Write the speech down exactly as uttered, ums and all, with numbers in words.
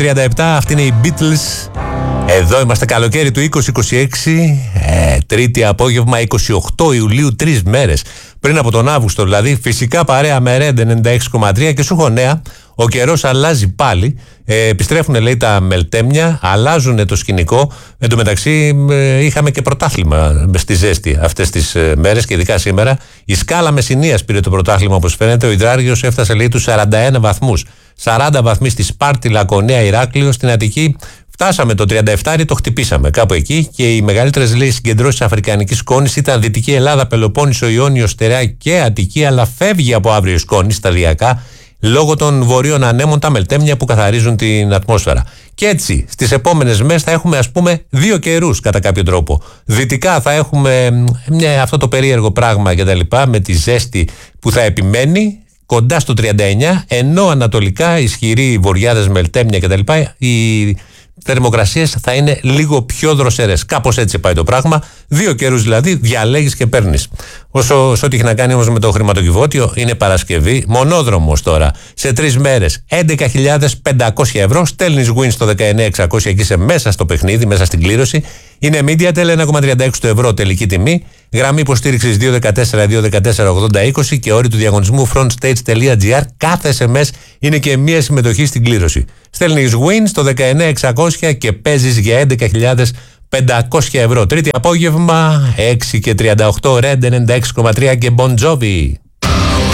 τριάντα επτά, αυτή είναι οι Beatles. Εδώ είμαστε καλοκαίρι του είκοσι είκοσι έξι, ε, τρίτη απόγευμα είκοσι οκτώ Ιουλίου, τρεις μέρες πριν από τον Αύγουστο δηλαδή. Φυσικά παρέα με Red ενενήντα έξι κόμμα τρία και σου έχω νέα. Ο καιρός αλλάζει πάλι. Ε, επιστρέφουν λέει τα μελτέμια, αλλάζουν το σκηνικό. Εν τω μεταξύ ε, είχαμε και πρωτάθλημα στη ζέστη αυτές τις ε, μέρες και ειδικά σήμερα. Η Σκάλα Μεσσηνίας πήρε το πρωτάθλημα όπως φαίνεται. Ο Ιδράριος έφτασε λέει τους σαράντα ένα βαθμούς. σαράντα βαθμοί στη Σπάρτη, Λακωνία, Ηράκλειο. Στην Αττική φτάσαμε το τριάντα επτά, το χτυπήσαμε κάπου εκεί. Και οι μεγαλύτερες λέει συγκεντρώσεις αφρικανικής σκόνης ήταν Δυτική Ελλάδα, Πελοπόννησο, Ιόνιο, Στερεά και Αττική. Αλλά φεύγει από αύριο η σκόνη σταδιακά, λόγω των βορείων ανέμων, τα μελτέμια που καθαρίζουν την ατμόσφαιρα. Και έτσι, στις επόμενες μέρες θα έχουμε, ας πούμε, δύο καιρούς κατά κάποιο τρόπο. Δυτικά θα έχουμε μια, αυτό το περίεργο πράγμα κτλ. Με τη ζέστη που θα επιμένει κοντά στο τριάντα εννιά, ενώ ανατολικά ισχυροί βοριάδες, μελτέμια κτλ. Οι θερμοκρασίες θα είναι λίγο πιο δροσερές. Κάπως έτσι πάει το πράγμα. Δύο καιρούς δηλαδή, διαλέγεις και παίρνεις. Όσο σε ό,τι έχει να κάνει όμως με το χρηματοκιβώτιο, είναι Παρασκευή, μονόδρομος τώρα. Σε τρεις μέρες, έντεκα χιλιάδες πεντακόσια ευρώ. Στέλνεις Win στο δεκαεννιά χιλιάδες εξακόσια και είσαι μέσα στο παιχνίδι, μέσα στην κλήρωση. Είναι MediaTel ένα κόμμα τριάντα έξι ευρώ τελική τιμή. Γραμμή υποστήριξης δύο ένα τέσσερα δύο ένα τέσσερα ογδόντα είκοσι και όροι του διαγωνισμού frontstage.gr. Κάθε ες εμ ες είναι και μία συμμετοχή στην κλήρωση. Στέλνεις Win στο δεκαεννιά χιλιάδες εξακόσια και παίζεις για έντεκα χιλιάδες πεντακόσια ευρώ. Τρίτη απόγευμα, έξι και τριάντα οκτώ, Red ενενήντα έξι κόμμα τρία και Bon Jovi.